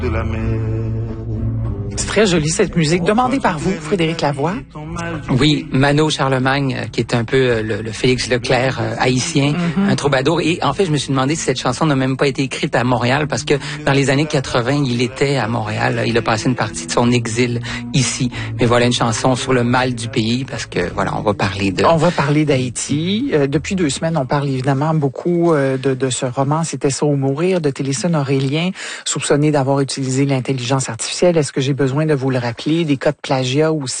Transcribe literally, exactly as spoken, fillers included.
de la mer. C'est très joli cette musique, demandée par vous, Frédéric Lavoie. Oui, Mano Charlemagne, euh, qui est un peu euh, le, le Félix Leclerc euh, haïtien, mm-hmm. un troubadour. Et en fait, je me suis demandé si cette chanson n'a même pas été écrite à Montréal, parce que dans les années quatre-vingt, il était à Montréal. Il a passé une partie de son exil ici. Mais voilà une chanson sur le mal du pays, parce que voilà, on va parler de... On va parler d'Haïti. Euh, depuis deux semaines, on parle évidemment beaucoup euh, de, de ce roman « C'était ça ou mourir » de Téléson Aurélien, soupçonné d'avoir utilisé l'intelligence artificielle. Est-ce que j'ai besoin de vous le rappeler? Des cas de plagiat aussi.